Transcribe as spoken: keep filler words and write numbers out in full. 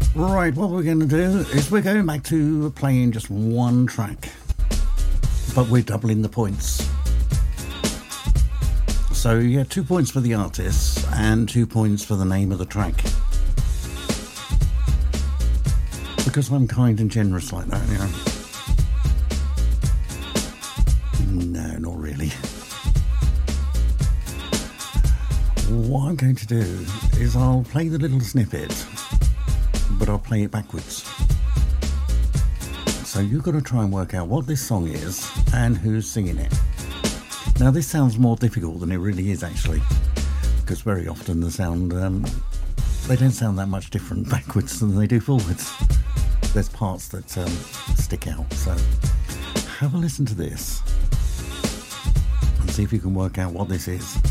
Right, what we're going to do is we're going back to playing just one track, but we're doubling the points. So you get two points for the artist and two points for the name of the track. Because I'm kind and generous like that, you know. No, not really. What I'm going to do is I'll play the little snippet, but I'll play it backwards. So you've got to try and work out what this song is and who's singing it. Now this sounds more difficult than it really is actually, because very often the sound, um, they don't sound that much different backwards than they do forwards. There's parts that um, stick out, so have a listen to this and see if you can work out what this is.